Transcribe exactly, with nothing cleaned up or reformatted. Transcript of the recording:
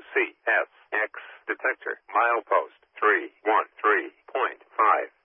C S X detector milepost three one three point five.